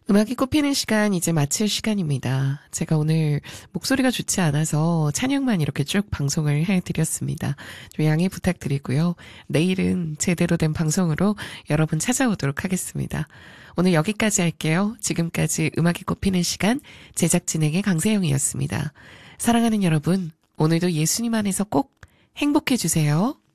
음악이 꽃피는 시간 이제 마칠 시간입니다. 제가 오늘 목소리가 좋지 않아서 찬양만 이렇게 쭉 방송을 해드렸습니다. 좀 양해 부탁드리고요. 내일은 제대로 된 방송으로 여러분 찾아오도록 하겠습니다. 오늘 여기까지 할게요. 지금까지 음악이 꽃피는 시간 제작진에게 강세영이었습니다. 사랑하는 여러분, 오늘도 예수님 안에서 꼭 행복해주세요.